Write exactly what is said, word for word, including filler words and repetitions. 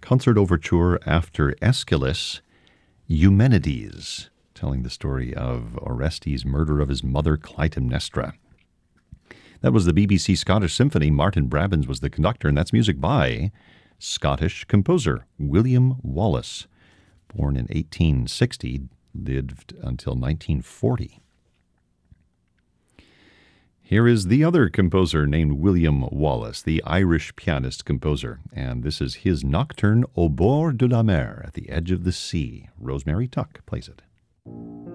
concert overture after Aeschylus, Eumenides, telling the story of Orestes' murder of his mother Clytemnestra. That was the B B C Scottish Symphony. Martin Brabbins was the conductor, and that's music by Scottish composer William Wallace, born in eighteen sixty, lived until nineteen forty. Here is the other composer named William Wallace, the Irish pianist-composer, and this is his nocturne Au bord de la mer, at the edge of the sea. Rosemary Tuck plays it.